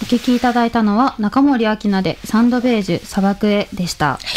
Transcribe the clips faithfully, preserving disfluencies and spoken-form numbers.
聴きいただいたのは中森明菜でサンドベージュ砂漠へでした、はい。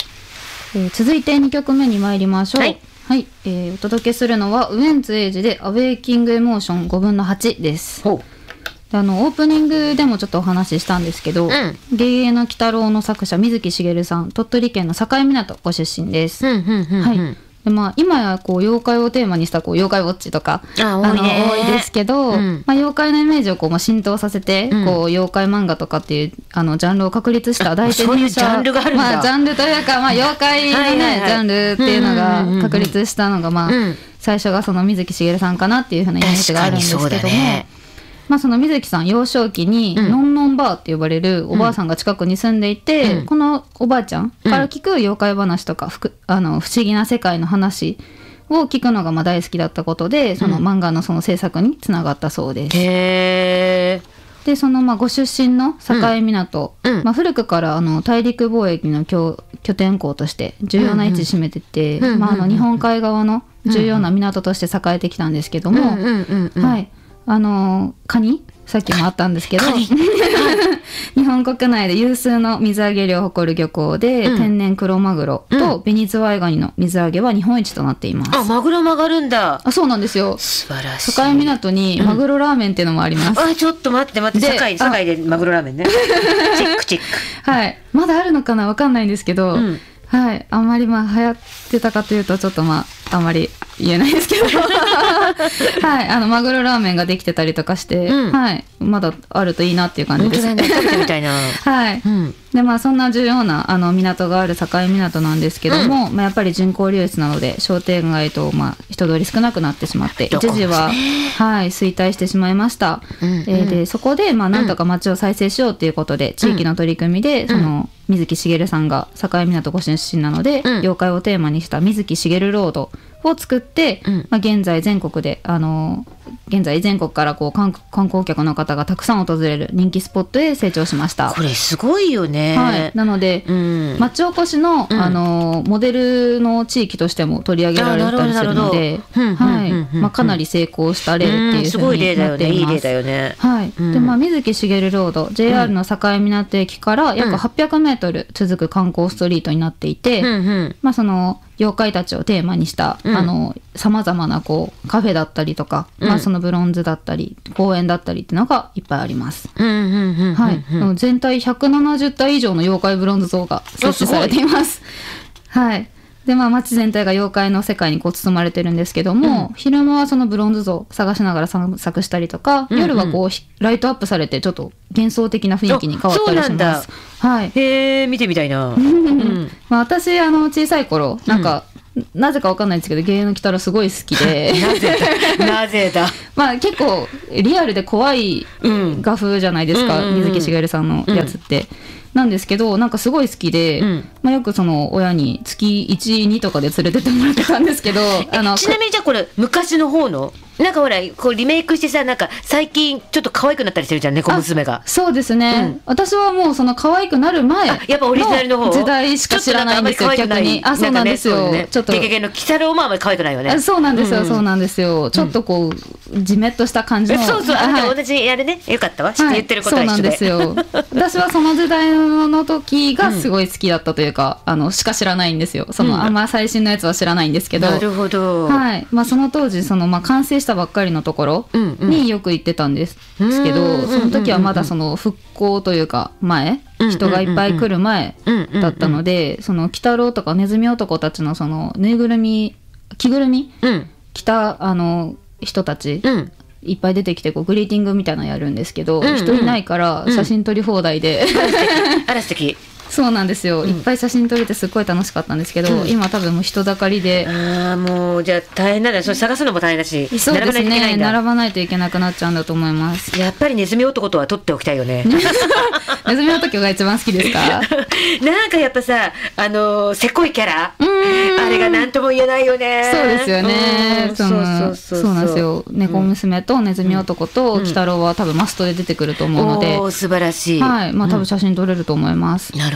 えー、続いてにきょくめに参りましょう。はい、はい。えー、お届けするのはウエンツ瑛士でアウェイキングエモーションごぶんのはちです。ほう。であのオープニングでもちょっとお話ししたんですけど、うん、芸芸の鬼太郎の作者水木しげるさん、鳥取県の境港ご出身です。うんうんうんうん、はい。でまあ、今やこう妖怪をテーマにしたこう妖怪ウォッチとかあ多いね、 あの多いですけど、うん、まあ、妖怪のイメージをこう、まあ、浸透させて、うん、こう妖怪漫画とかっていうあのジャンルを確立した大手入社、 ジャンルがあるんだ、 まあ、ジャンルというか、まあ、妖怪の、ねはいはいはい、ジャンルっていうのが確立したのが、まあうん、最初がその水木しげるさんかなっていう風なイメージがあるんですけども、まあ、その水木さん幼少期にのんのんばあって呼ばれるおばあさんが近くに住んでいて、うん、このおばあちゃんから聞く妖怪話とかふくあの不思議な世界の話を聞くのがまあ大好きだったことで、その漫画のその制作につながったそうです。 へー。 でそのまあご出身の境港、うんうん、まあ、古くからあの大陸貿易の拠点港として重要な位置占めてて、うんうん、まあ、あの日本海側の重要な港として栄えてきたんですけども、はい、あのカニさっきもあったんですけど日本国内で有数の水揚げ量を誇る漁港で、うん、天然クロマグロと紅ズワイガニの水揚げは日本一となっています。 あ、マグロも上がるんだ。 あ、そうなんですよ。 素晴らしい。 境港にマグロラーメンっていうのもあります、 うん、あ、ちょっと待って待って、堺堺でマグロラーメンねチェックチェックはい、まだあるのかなわかんないんですけど、うん、はい、あんまりまあ流行ってたかというとちょっとまああんまり言えないですけどはい、あのマグロラーメンができてたりとかして、うん、はい、まだあるといいなっていう感じです。 本当だね、食べてみたいなはい、うん、でまあそんな重要なあの港がある境港なんですけども、うん、まあ、やっぱり人口流出なので商店街とまあ人通り少なくなってしまって一時は、はい、衰退してしまいました、うんうん、えー、でそこでまあなんとか町を再生しようということで、うん、地域の取り組みでその水木しげるさんが境港ご出身なので、うん、妖怪をテーマにした水木しげるロードを作って、うん、まあ、現在全国であの現在全国からこう 観, 観光客の方がたくさん訪れる人気スポットへ成長しました。 これすごいよね、 はい、なので、うん、町おこし の,、うん、あのモデルの地域としても取り上げられたりするので、かなり成功した例っていうふうになっています。 すごい例だよね、いい例だよね。 はい、うん、でまあ、水木しげるロード ジェイアール の境港駅から約はっぴゃくメートル続く観光ストリートになっていて、うんうん、まあ、その妖怪たちをテーマにしたさまざまなこうカフェだったりとか、うん、まあ、そのブロンズだったり公園だったりっていうのがいっぱいあります。全体ひゃくななじゅったい以上の妖怪ブロンズ像が設置されています。はい。でまあ、街全体が妖怪の世界にこう包まれてるんですけども、うん、昼間はそのブロンズ像を探しながら散策したりとか、うんうん、夜はこうライトアップされてちょっと幻想的な雰囲気に変わったりします。はい、 へー、見てみたいな、うん、まあ、私あの小さい頃なんか、うん、なぜかわかんないんですけど芸能鬼太郎すごい好きでなぜだなぜだまあ結構リアルで怖い画風じゃないですか、うん、水木しげるさんのやつって、うん、なんですけどなんかすごい好きで、うん、まあ、よくその親に月いち、にとかで連れてってもらってたんですけどあのちなみにじゃあこれ昔の方のなんかほらこうリメイクしてさ、なんか最近ちょっと可愛くなったりしてるじゃん、猫娘が。 そうですね、うん、私はもうその可愛くなる前のやっぱオリジナルの方時代しか知らないんですよ。逆にあ、そうなんですよ、ね、 ちょっとゲゲゲの鬼太郎もあんまり可愛くないよね。 そうなんですよ、うん、そうなんですよ、ちょっとこうジメッとした感じの、 そうそう、あなた同じやるね、よかったわ、知って言ってることは一緒で、はい、 そうなんですよ私はその時代の時がすごい好きだったというか、うん、あのしか知らないんですよ、その、うん、あんま最新のやつは知らないんですけど。 なるほど、 はい、まあ、その当時その、まあ、完成したばっかりのところによく行ってたんですけど、その時はまだその復興というか前、人がいっぱい来る前だったので、その鬼太郎とかネズミ男たちのそのぬいぐるみ着ぐるみ着たあの人たちいっぱい出てきてこうグリーティングみたいなのやるんですけど、人いないから写真撮り放題で、 あら素敵そうなんですよ、うん、いっぱい写真撮れてすっごい楽しかったんですけど、うん、今多分もう人だかりで、 ああもうじゃあ大変なんだ、それ探すのも大変だし、 そうですね、並ばないといけなくなっちゃうんだと思います。 やっぱりネズミ男とは撮っておきたいよねネズミ男が一番好きですかなんかやっぱさ、あのー、せこいキャラ、あれが何とも言えないよね。 そうですよね、そうなんですよ、猫娘とネズミ男と鬼太郎は多分マストで出てくると思うので、 おー素晴らしい、 はい、まあ多分写真撮れると思います、 うん、なるほど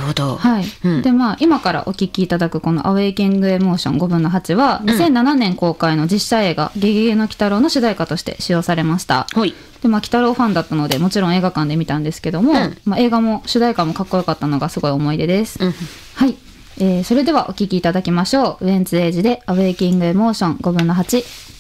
ほど。 はい。 うん、 でまあ今からお聴きいただくこのアウェイキングエモーションごぶんのはちは、にせんななねん公開の実写映画ゲゲゲの鬼太郎の主題歌として使用されました。 はい。 でまあ鬼太郎ファンだったのでもちろん映画館で見たんですけども、うん、まあ、映画も主題歌もかっこよかったのがすごい思い出です。うん、はい。えー、それではお聴きいただきましょう。ウエンツエイジでアウェイキングエモーションごぶんのはち。